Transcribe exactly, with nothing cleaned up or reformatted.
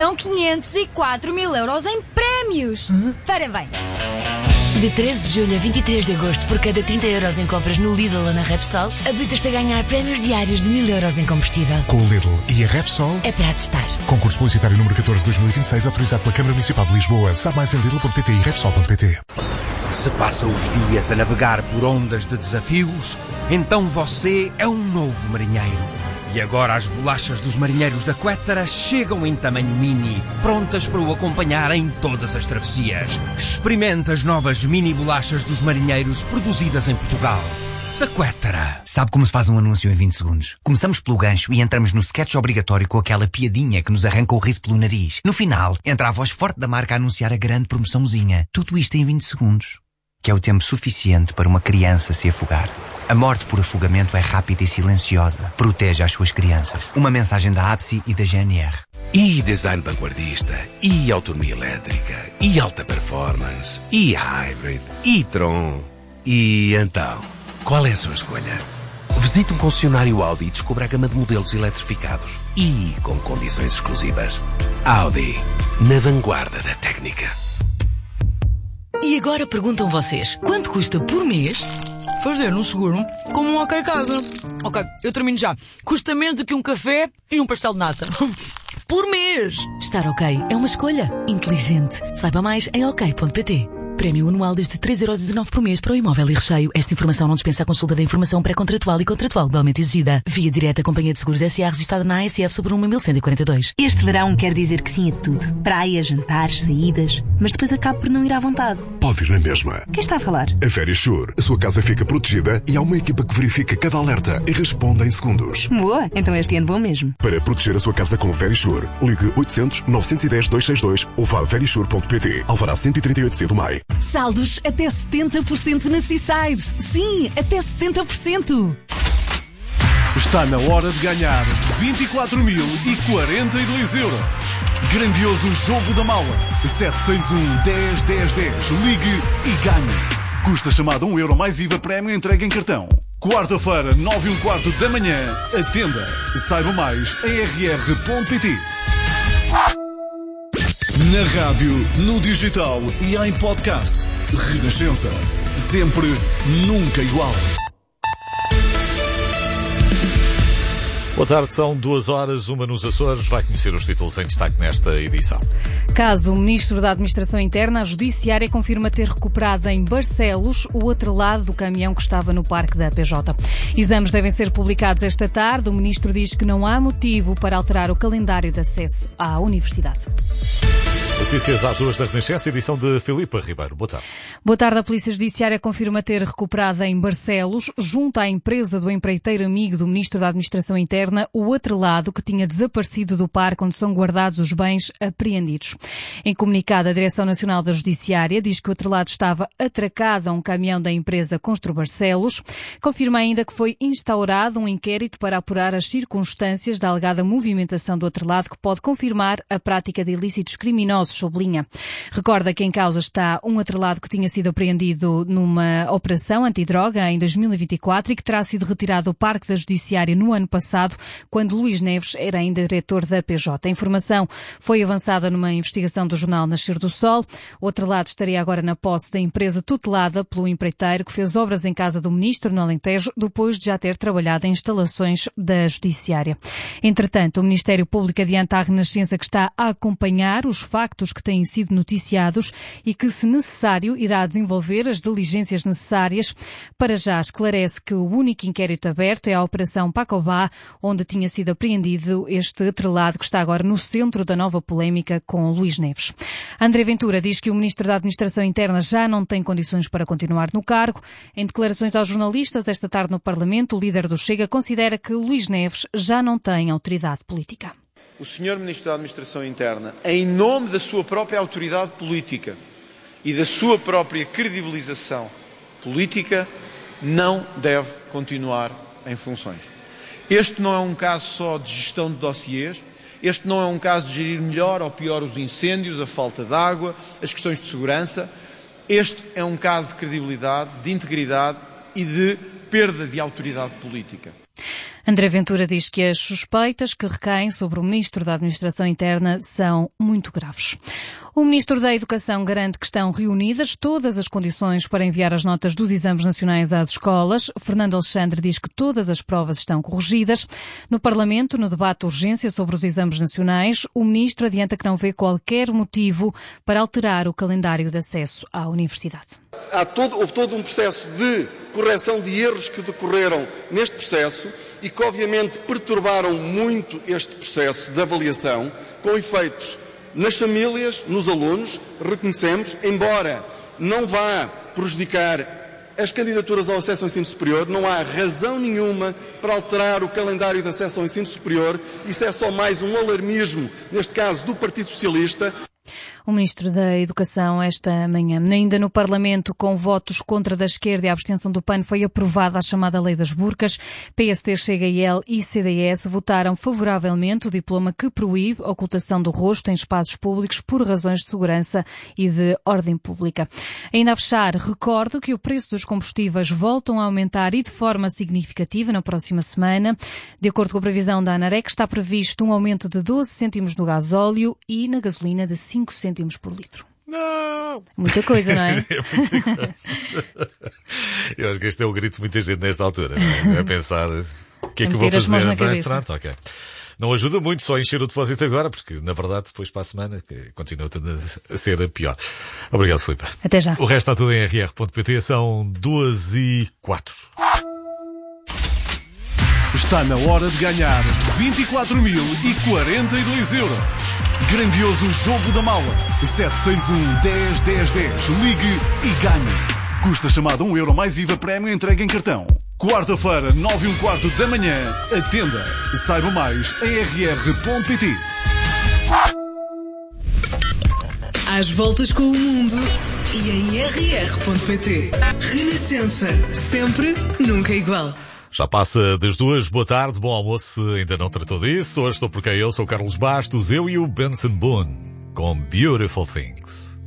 São quinhentos e quatro mil euros em prémios. Hã? Parabéns. De treze de julho a vinte e três de agosto, por cada trinta euros em compras no Lidl ou na Repsol, habilitas-te a ganhar prémios diários de mil euros em combustível. Com o Lidl e a Repsol, é para testar. Concurso publicitário número catorze de dois mil e vinte e seis, autorizado pela Câmara Municipal de Lisboa. Sabe mais em lidl ponto pt e repsol ponto pt. Se passa os dias a navegar por ondas de desafios, então você é um novo marinheiro. E agora as bolachas dos marinheiros da Quettara chegam em tamanho mini, prontas para o acompanhar em todas as travessias. Experimente as novas mini bolachas dos marinheiros produzidas em Portugal. Da Quettara. Sabe como se faz um anúncio em vinte segundos? Começamos pelo gancho e entramos no sketch obrigatório com aquela piadinha que nos arranca o riso pelo nariz. No final, entra a voz forte da marca a anunciar a grande promoçãozinha. Tudo isto em vinte segundos. Que é o tempo suficiente para uma criança se afogar. A morte por afogamento é rápida e silenciosa. Proteja as suas crianças. Uma mensagem da A B S I e da G N R. E design vanguardista, e autonomia elétrica, e alta performance, e hybrid, e Tron. E então, qual é a sua escolha? Visite um concessionário Audi e descubra a gama de modelos eletrificados e com condições exclusivas. Audi, na vanguarda da técnica. E agora perguntam vocês, quanto custa por mês fazer um seguro como um OK Casa? Ok, eu termino já. Custa menos do que um café e um pastel de nata. Por mês! Estar OK é uma escolha inteligente. Saiba mais em ok ponto pt. Prémio anual desde três euros e dezanove por mês para o imóvel e recheio. Esta informação não dispensa a consulta da informação pré-contratual e contratual legalmente exigida. Via direta Companhia de Seguros S A registrada na A S F sobre o número mil cento e quarenta e dois. Este verão quer dizer que sim a tudo. Praia, jantares, saídas. Mas depois acaba por não ir à vontade. Pode ir na mesma. Quem está a falar? A Verisure. A sua casa fica protegida e há uma equipa que verifica cada alerta e responde em segundos. Boa, então este ano vou mesmo. Para proteger a sua casa com Verisure, ligue oitocentos, novecentos e dez, duzentos e sessenta e dois ou vá a verisure ponto pt. Alvará cento e trinta e oito C do Maio. Saldos até setenta por cento na Seaside. Sim, até setenta por cento. Está na hora de ganhar vinte e quatro mil e quarenta e dois euros. Grandioso jogo da mala. sete seis um, dez, dez, dez. Ligue e ganhe. Custa chamada um euro mais I V A prémio entregue em cartão. Quarta-feira, nove e um quarto da manhã. Atenda. Saiba mais em r r ponto pt. Na rádio, no digital e em podcast. Renascença. Sempre, nunca igual. Boa tarde, são duas horas, uma nos Açores. Vai conhecer os títulos em destaque nesta edição. Caso o Ministro da Administração Interna, a Judiciária confirma ter recuperado em Barcelos o outro lado do caminhão que estava no parque da P J. Exames devem ser publicados esta tarde. O Ministro diz que não há motivo para alterar o calendário de acesso à universidade. Notícias às duas da Renascença, edição de Filipa Ribeiro. Boa tarde. Boa tarde. A Polícia Judiciária confirma ter recuperado em Barcelos, junto à empresa do empreiteiro amigo do Ministro da Administração Interna, o atrelado que tinha desaparecido do parque onde são guardados os bens apreendidos. Em comunicado, a Direção Nacional da Judiciária diz que o atrelado estava atracado a um caminhão da empresa Constru Barcelos. Confirma ainda que foi instaurado um inquérito para apurar as circunstâncias da alegada movimentação do atrelado que pode confirmar a prática de ilícitos criminosos, sublinha. Recorda que em causa está um atrelado que tinha sido apreendido numa operação antidroga em dois mil e vinte e quatro e que terá sido retirado do Parque da Judiciária no ano passado, quando Luís Neves era ainda diretor da P J. A informação foi avançada numa investigação do jornal Nascer do Sol. O atrelado estaria agora na posse da empresa tutelada pelo empreiteiro que fez obras em casa do Ministro, no Alentejo, depois de já ter trabalhado em instalações da Judiciária. Entretanto, o Ministério Público adianta à Renascença que está a acompanhar os factos que têm sido noticiados e que, se necessário, irá desenvolver as diligências necessárias. Para já, esclarece que o único inquérito aberto é a Operação Pacová, onde tinha sido apreendido este atrelado que está agora no centro da nova polémica com Luís Neves. André Ventura diz que o Ministro da Administração Interna já não tem condições para continuar no cargo. Em declarações aos jornalistas esta tarde no Parlamento, o líder do Chega considera que Luís Neves já não tem autoridade política. O senhor Ministro da Administração Interna, em nome da sua própria autoridade política e da sua própria credibilização política, não deve continuar em funções. Este não é um caso só de gestão de dossiês, este não é um caso de gerir melhor ou pior os incêndios, a falta de água, as questões de segurança. Este é um caso de credibilidade, de integridade e de perda de autoridade política. André Ventura diz que as suspeitas que recaem sobre o Ministro da Administração Interna são muito graves. O Ministro da Educação garante que estão reunidas todas as condições para enviar as notas dos exames nacionais às escolas. Fernando Alexandre diz que todas as provas estão corrigidas. No Parlamento, no debate de urgência sobre os exames nacionais, o Ministro adianta que não vê qualquer motivo para alterar o calendário de acesso à universidade. Há todo, houve todo um processo de correção de erros que decorreram neste processo e que obviamente perturbaram muito este processo de avaliação, com efeitos nas famílias, nos alunos, reconhecemos, embora não vá prejudicar as candidaturas ao acesso ao ensino superior, não há razão nenhuma para alterar o calendário de acesso ao ensino superior. Isso é só mais um alarmismo, neste caso do Partido Socialista. O Ministro da Educação esta manhã. Ainda no Parlamento, com votos contra da esquerda e a abstenção do P A N, foi aprovada a chamada Lei das Burcas. P S D, Chega e L e C D S votaram favoravelmente o diploma que proíbe a ocultação do rosto em espaços públicos por razões de segurança e de ordem pública. Ainda a fechar, recordo que o preço dos combustíveis voltam a aumentar e de forma significativa na próxima semana. De acordo com a previsão da ANAREC, está previsto um aumento de doze cêntimos no gasóleo e na gasolina de cinco cêntimos por litro. Não! Muita coisa, não é? É muita coisa. Eu acho que este é o grito de muita gente nesta altura. Não é? É pensar o que é que eu vou fazer. Na cabeça. Pronto, ok. Não ajuda muito só encher o depósito agora, porque na verdade depois para a semana continua a ser pior. Obrigado, Filipe. Até já. O resto está tudo em r r ponto p t. São duas e quatro. Está na hora de ganhar vinte e quatro mil e quarenta e dois euros. Grandioso jogo da mala. sete seis um, dez, dez, dez. Ligue e ganhe. Custa chamada um euro mais I V A prémio entregue em cartão. Quarta-feira, nove e um quarto da manhã. Atenda. Saiba mais em r r ponto p t. Às voltas com o mundo e em r r ponto p t. Renascença. Sempre, nunca igual. Já passa das duas, boa tarde, bom almoço, se ainda não tratou disso. Hoje estou por cá, eu sou o Carlos Bastos, eu e o Benson Boone, com Beautiful Things.